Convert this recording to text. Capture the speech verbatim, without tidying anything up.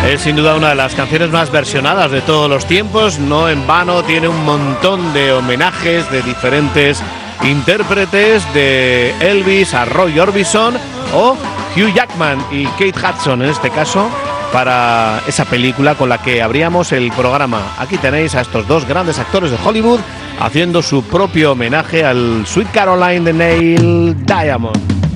Es sin duda una de las canciones más versionadas de todos los tiempos, no en vano, tiene un montón de homenajes de diferentes intérpretes, de Elvis a Roy Orbison o Hugh Jackman y Kate Hudson en este caso, para esa película con la que abríamos el programa. Aquí tenéis a estos dos grandes actores de Hollywood haciendo su propio homenaje al Sweet Caroline de Neil Diamond.